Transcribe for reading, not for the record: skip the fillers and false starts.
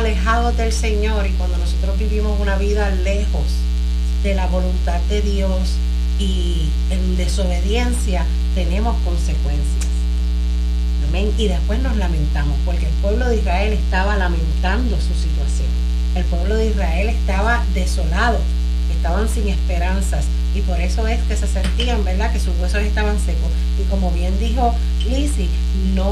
alejados del Señor y cuando nosotros vivimos una vida lejos de la voluntad de Dios y en desobediencia, tenemos consecuencias. Amén. Y después nos lamentamos, porque el pueblo de Israel estaba lamentando su situación. El pueblo de Israel estaba desolado, estaban sin esperanzas, y por eso es que se sentían, ¿verdad?, que sus huesos estaban secos. Y como bien dijo Lizzie, no